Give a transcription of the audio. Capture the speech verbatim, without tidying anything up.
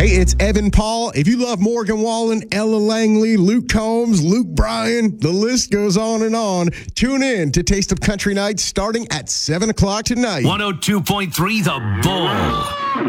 Hey, it's Evan Paul. If you love Morgan Wallen, Ella Langley, Luke Combs, Luke Bryan, the list goes on and on. Tune in to Taste of Country Night starting at seven o'clock tonight. one oh two point three The Bull.